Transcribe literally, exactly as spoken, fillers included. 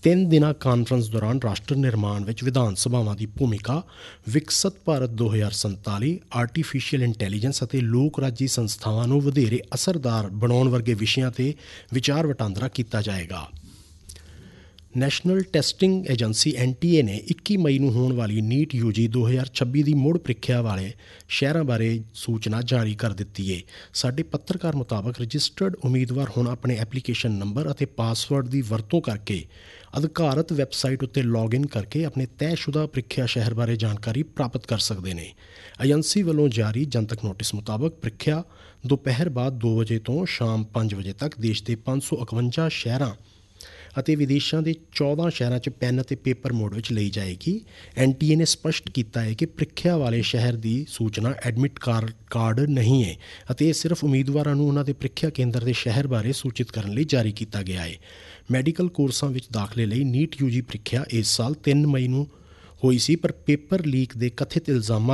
ਤਿੰਨ ਦਿਨਾਂ ਕਾਨਫਰੰਸ ਦੌਰਾਨ ਰਾਸ਼ਟਰ ਨਿਰਮਾਣ ਵਿੱਚ ਵਿਧਾਨ ਸਭਾਵਾਂ ਦੀ ਭੂਮਿਕਾ, ਵਿਕਸਤ ਭਾਰਤ ਦੋ ਹਜ਼ਾਰ ਸੰਤਾਲੀ, ਆਰਟੀਫਿਸ਼ੀਅਲ ਇੰਟੈਲੀਜੈਂਸ ਅਤੇ ਲੋਕ ਰਾਜੀ ਸੰਸਥਾਵਾਂ ਨੂੰ ਵਧੇਰੇ ਅਸਰਦਾਰ ਬਣਾਉਣ ਵਰਗੇ ਵਿਸ਼ਿਆਂ 'ਤੇ ਵਿਚਾਰ ਵਟਾਂਦਰਾ ਕੀਤਾ ਜਾਏਗਾ। National testing agency N T ਏ ਨੇ ਇੱਕੀ ਮਈ ਨੂੰ ਹੋਣ ਵਾਲੀ ਨੀਟ ਯੂ ਜੀ ਦੋ ਹਜ਼ਾਰ ਛੱਬੀ ਦੀ ਮੁੜ ਪ੍ਰੀਖਿਆ ਵਾਲੇ ਸ਼ਹਿਰਾਂ ਬਾਰੇ ਸੂਚਨਾ ਜਾਰੀ ਕਰ ਦਿੱਤੀ ਹੈ। ਸਾਡੇ ਪੱਤਰਕਾਰ ਮੁਤਾਬਕ ਰਜਿਸਟਰਡ ਉਮੀਦਵਾਰ ਹੁਣ ਆਪਣੇ ਐਪਲੀਕੇਸ਼ਨ ਨੰਬਰ ਅਤੇ ਪਾਸਵਰਡ ਦੀ ਵਰਤੋਂ ਕਰਕੇ ਅਧਿਕਾਰਤ ਵੈਬਸਾਈਟ ਉੱਤੇ ਲੌਗਇਨ ਕਰਕੇ ਆਪਣੇ ਤੈਅਸ਼ੁਦਾ ਪ੍ਰੀਖਿਆ ਸ਼ਹਿਰ ਬਾਰੇ ਜਾਣਕਾਰੀ ਪ੍ਰਾਪਤ ਕਰ ਸਕਦੇ ਨੇ। ਏਜੰਸੀ ਵੱਲੋਂ ਜਾਰੀ ਜਨਤਕ ਨੋਟਿਸ ਮੁਤਾਬਕ ਪ੍ਰੀਖਿਆ ਦੁਪਹਿਰ ਬਾਅਦ ਦੋ ਵਜੇ ਤੋਂ ਸ਼ਾਮ ਪੰਜ ਵਜੇ ਤੱਕ ਦੇਸ਼ ਦੇ ਪੰਜ ਸੌ ਇਕਵੰਜਾ ਸ਼ਹਿਰਾਂ ਅਤੇ ਵਿਦੇਸ਼ਾਂ ਦੇ ਚੌਦਾਂ ਸ਼ਹਿਰਾਂ 'ਚ ਪੈਨ ਅਤੇ ਪੇਪਰ ਮੋਡ ਵਿੱਚ ਲਈ ਜਾਏਗੀ। ਐਨ ਟੀ ਏ ਨੇ ਸਪਸ਼ਟ ਕੀਤਾ ਹੈ ਕਿ ਪ੍ਰੀਖਿਆ ਵਾਲੇ ਸ਼ਹਿਰ ਦੀ ਸੂਚਨਾ ਐਡਮਿਟ ਕਾਰ ਕਾਰਡ ਨਹੀਂ ਹੈ ਅਤੇ ਇਹ ਸਿਰਫ ਉਮੀਦਵਾਰਾਂ ਨੂੰ ਉਹਨਾਂ ਦੇ ਪ੍ਰੀਖਿਆ ਕੇਂਦਰ ਦੇ ਸ਼ਹਿਰ ਬਾਰੇ ਸੂਚਿਤ ਕਰਨ ਲਈ ਜਾਰੀ ਕੀਤਾ ਗਿਆ ਹੈ। ਮੈਡੀਕਲ ਕੋਰਸਾਂ ਵਿੱਚ ਦਾਖਲੇ ਲਈ ਨੀਟ ਯੂ ਜੀ ਪ੍ਰੀਖਿਆ ਇਸ ਸਾਲ ਤਿੰਨ ਮਈ ਨੂੰ ਹੋਈ ਸੀ, ਪਰ ਪੇਪਰ ਲੀਕ ਦੇ ਕਥਿਤ ਇਲਜ਼ਾਮਾਂ